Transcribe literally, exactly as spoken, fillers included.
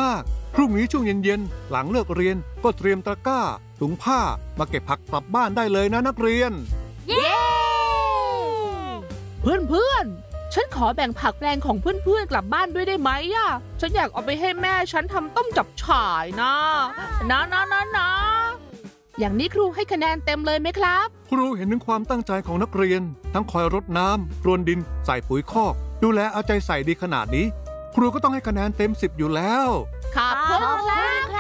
ากพรุ่งนี้ช่วงเย็นๆหลังเลิกเรียนก็เตรียมตะกร้าถุงผ้ามาเก็บผักกลับบ้านได้เลยนะนักเรียนเย้เพื่อนๆฉันขอแบ่งผักแปลงของเพื่อนๆกลับบ้านด้วยได้ไหมอ่ะฉันอยากเอาไปให้แม่ฉันทำต้มจับฉ่ายนะนะนะนะนะอย่างนี้ครูให้คะแนนเต็มเลยไหมครับครูเห็นถึงความตั้งใจของนักเรียนทั้งคอยรดน้ำพรวนดินใส่ปุ๋ยคอกดูแลเอาใจใส่ดีขนาดนี้ครูก็ต้องให้คะแนนเต็มสิบอยู่แล้วขอบคุณครับ